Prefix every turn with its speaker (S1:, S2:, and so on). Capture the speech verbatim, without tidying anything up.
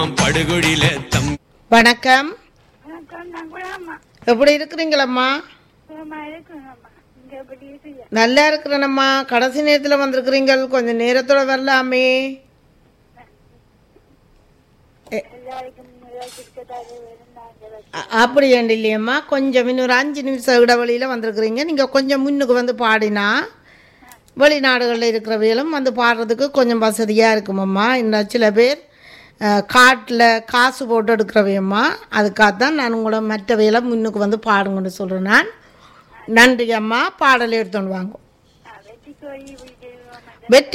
S1: படுகொடியில தம்
S2: வணக்கம். எப்படி இருக்கிறீங்களம்மா? நல்லா இருக்கிறேனம்மா. கடைசி நேரத்தில் வந்திருக்கிறீங்க, கொஞ்சம் நேரத்தோட வரலாமே. அப்படி ஏண்டு இல்லையம்மா, கொஞ்சம் இன்னொரு அஞ்சு நிமிஷம் இடைவெளியில் வந்திருக்கிறீங்க. நீங்கள் கொஞ்சம் முன்னுக்கு வந்து பாடினா வெளிநாடுகளில் இருக்கிறவைகளும் வந்து பாடுறதுக்கு கொஞ்சம் வசதியாக இருக்குமம்மா. இன்னும் சில பேர் காட்டில் காசு போட்டு எடுக்கிறவையம்மா, அதுக்காகத்தான் நான் உங்களை மற்றவையெல்லாம் முன்னுக்கு வந்து பாடுங்கன்னு சொல்கிறேன் நான். நன்றி அம்மா. பாடல் எடுத்துன்னு வாங்க. வெற்றி